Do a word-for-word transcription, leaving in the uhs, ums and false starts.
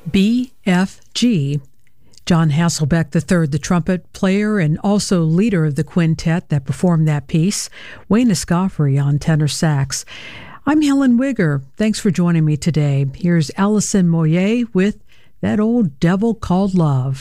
B F G. John Hasselbeck the third, the trumpet player and also leader of the quintet that performed that piece. Wayne Escoffery on tenor sax. I'm Helen Wigger. Thanks for joining me today. Here's Alison Moyet with That Old Devil Called Love.